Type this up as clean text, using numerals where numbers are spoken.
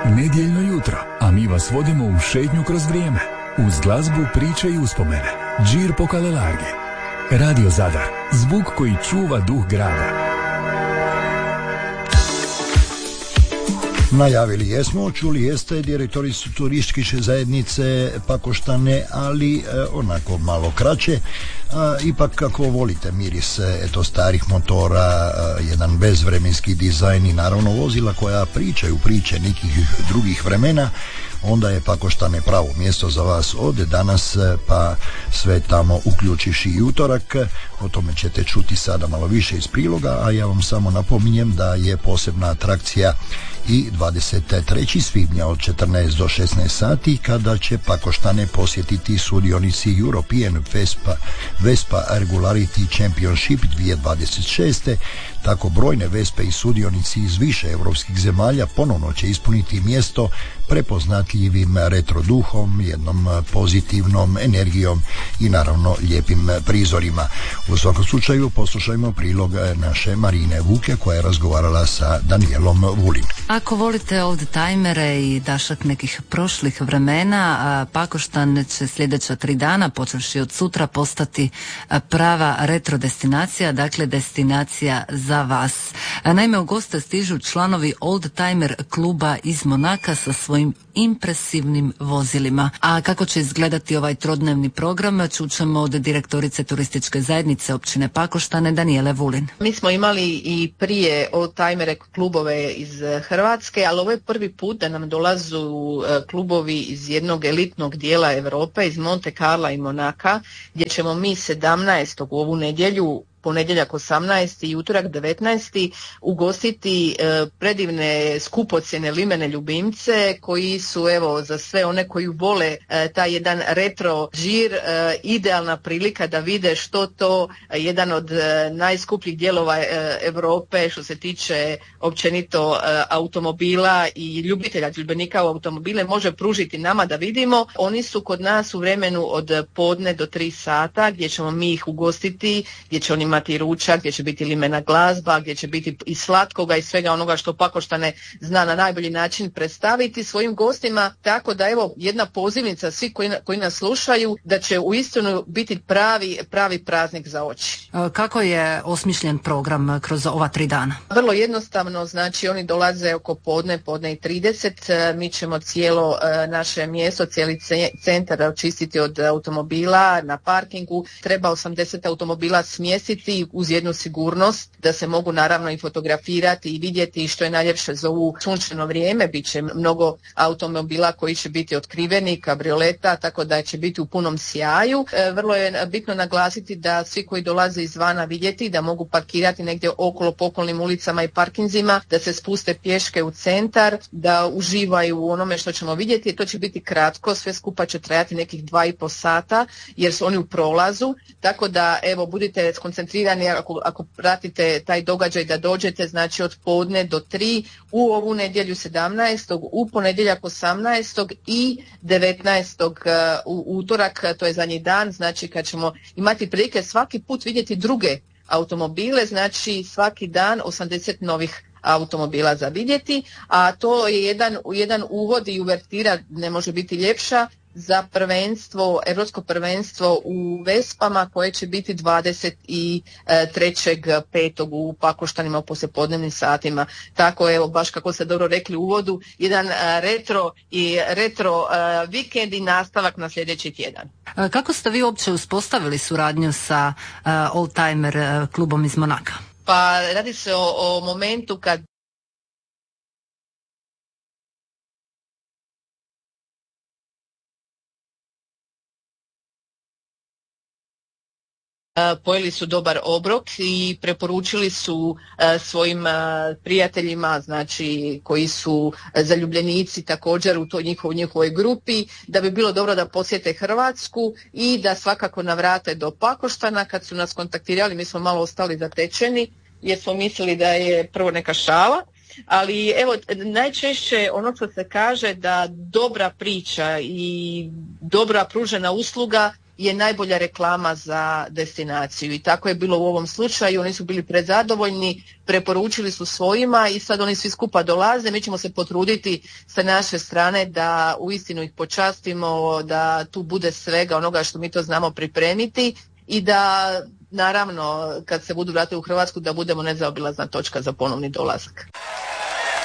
Nedjeljno jutro, a mi vas vodimo u šetnju kroz vrijeme. Uz glazbu, priče i uspomene. Džir po Kalelargi. Radio Zadar, zvuk koji čuva duh grada. Najavili jesmo, čuli jeste, direktori su turističke zajednice Pakoštane, ali onako malo kraće. Ipak ako volite miris starih motora, jedan bezvremenski dizajn i naravno vozila koja pričaju priče nekih drugih vremena, onda je Pakoštane pravo mjesto za vas od danas pa sve tamo uključiš i utorak. O tome ćete čuti sada malo više iz priloga, a ja vam samo napominjem da je posebna atrakcija i 23. svibnja od 14 do 16 sati kada će Pakoštane posjetiti sudionici European Vespa Regularity Championship 2026. Tako brojne Vespe i sudionici iz više europskih zemalja ponovno će ispuniti mjesto prepoznatljivim retro duhom, jednom pozitivnom energijom i naravno lijepim prizorima. U svakom slučaju poslušajmo prilog naše Marine Vuke koja je razgovarala sa Danielom Vulin. Ako volite oldtimere i dašak nekih prošlih vremena, Pakoštan će sljedeća 3 dana, počevši od sutra, postati prava retro destinacija, dakle destinacija za vas. Naime, u goste stižu članovi oldtimer kluba iz Monaka sa svojim impresivnim vozilima. A kako će izgledati ovaj trodnevni program, čućemo od direktorice turističke zajednice općine Pakoštane Daniele Vulin. Mi smo imali i prije oldtimere klubove iz Hrvatske, ali ovo je prvi put da nam dolazu klubovi iz jednog elitnog dijela Europe, iz Monte Carla i Monaka, gdje ćemo mi 17. u ovu nedjelju, ponedjeljak 18. i utorak 19. ugostiti predivne skupocjene limene ljubimce koji su evo za sve one koji vole taj jedan retro žir idealna prilika da vide što to jedan od najskupljih dijelova Europe što se tiče općenito automobila i ljubitelja u automobile može pružiti nama da vidimo. Oni su kod nas u vremenu od podne do 3 sata gdje ćemo mi ih ugostiti, gdje će oni imati ručak, gdje će biti limena glazba, gdje će biti i slatkoga i svega onoga što Pakoštane zna na najbolji način predstaviti svojim gostima, tako da evo jedna pozivnica svi koji nas slušaju da će uistinu biti pravi praznik za oči. Kako je osmišljen program kroz ova 3 dana? Vrlo jednostavno, znači oni dolaze oko podne i 30, mi ćemo cijelo naše mjesto, cijeli centar očistiti od automobila na parkingu, treba 80 automobila smjestiti uz jednu sigurnost da se mogu naravno i fotografirati i vidjeti što je najljepše za ovu sunčano vrijeme. Biće mnogo automobila koji će biti otkriveni, kabrioleta, tako da će biti u punom sjaju. Vrlo je bitno naglasiti da svi koji dolaze izvana vidjeti da mogu parkirati negdje okolo po okolnim ulicama i parkinzima, da se spuste pješke u centar, da uživaju u onome što ćemo vidjeti. To će biti kratko, sve skupa će trajati nekih 2,5 sata jer su oni u prolazu, tako da evo budite skoncentrirani ako pratite taj događaj da dođete, znači od podne do 3 u ovu nedjelju 17. u ponedjeljak 18. i 19. u utorak, to je zadnji dan, znači kad ćemo imati prilike svaki put vidjeti druge automobile, znači svaki dan 80 novih automobila za vidjeti, a to je jedan uvod i uvertira, ne može biti ljepša, za prvenstvo, europsko prvenstvo u Vespama koje će biti 23.5. u Pakoštanima u poslijepodnevnim satima. Tako evo, baš kako ste dobro rekli u uvodu, jedan retro vikend i nastavak na sljedeći tjedan. Kako ste vi uopće uspostavili suradnju sa oldtimer klubom iz Monaka? Pa radi se o momentu kad pojeli su dobar obrok i preporučili su svojim prijateljima, znači koji su zaljubljenici također u toj njihovoj grupi, da bi bilo dobro da posjete Hrvatsku i da svakako navrate do Pakoštana. Kad su nas kontaktirali mi smo malo ostali zatečeni jer smo mislili da je prvo neka šala. Ali evo, najčešće ono što se kaže da dobra priča i dobra pružena usluga je najbolja reklama za destinaciju i tako je bilo u ovom slučaju. Oni su bili prezadovoljni, preporučili su svojima i sad oni svi skupa dolaze. Mi ćemo se potruditi sa naše strane da uistinu ih počastimo, da tu bude svega onoga što mi to znamo pripremiti i da naravno kad se budu vratili u Hrvatsku da budemo nezaobilazna točka za ponovni dolazak.